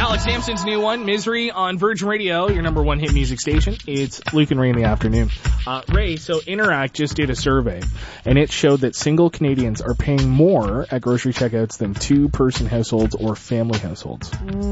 Alex Sampson's new one, Misery, on Virgin Radio, your number one hit music station. It's Luke and Ray in the afternoon. Ray, so Interact just did a survey, and it showed that single Canadians are paying more at grocery checkouts than two-person households or family households.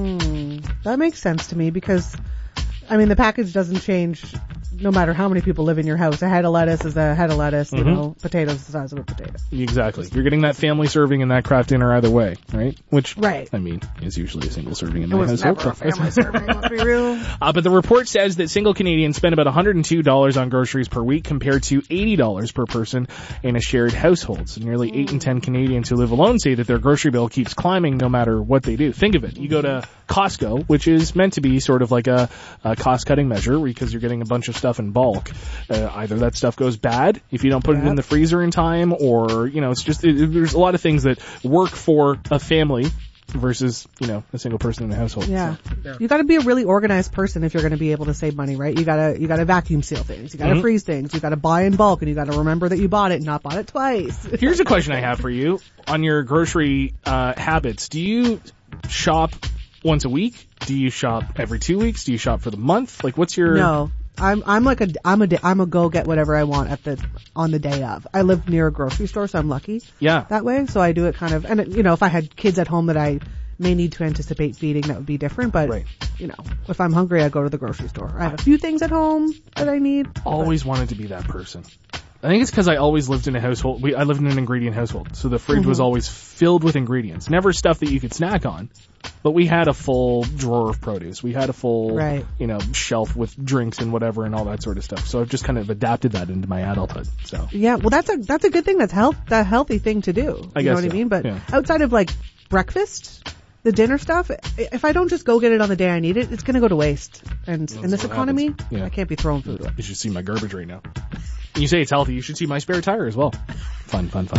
That makes sense to me because, I mean, the package doesn't change no matter how many people live in your house. A head of lettuce is a head of lettuce, you know, potatoes the size of a potato. Exactly. You're getting that family serving and that Kraft dinner either way, right? Which, right. I mean, is usually a single serving in my my household. Never a family serving, let's be real. But the report says that single Canadians spend about $102 on groceries per week compared to $80 per person in a shared household. So nearly 8 in 10 Canadians who live alone say that their grocery bill keeps climbing no matter what they do. Think of it. You go to Costco, which is meant to be sort of like a cost-cutting measure because you're getting a bunch of stuff in bulk. Either that stuff goes bad if you don't put it in the freezer in time, or, you know, it's just, there's a lot of things that work for a family versus, you know, a single person in the household. Yeah. So, you gotta be a really organized person if you're gonna be able to save money, right? You gotta vacuum seal things. You gotta freeze things. You gotta buy in bulk, and you gotta remember that you bought it and not bought it twice. Here's a question I have for you on your grocery habits. Do you shop once a week? Do you shop every 2 weeks? Do you shop for the month? Like, what's your... No. I'm a go get whatever I want on the day of. I live near a grocery store, so I'm lucky. Yeah. That way, so I do it kind of, and you know, if I had kids at home that I may need to anticipate feeding, that would be different, but you know, if I'm hungry, I go to the grocery store. I have a few things at home that I need. Always wanted to be that person. I think it's because I always lived in a household. I lived in an ingredient household, so the fridge was always filled with ingredients. Never stuff that you could snack on, but we had a full drawer of produce. We had a full, you know, shelf with drinks and whatever and all that sort of stuff. So I've just kind of adapted that into my adulthood. So yeah, well, that's a good thing. That's a healthy thing to do. I guess you know what I mean? But outside of like breakfast, the dinner stuff, if I don't just go get it on the day I need it, it's going to go to waste. And in this economy, I can't be throwing food away. You should see my garbage right now. And you say it's healthy, you should see my spare tire as well. Fun.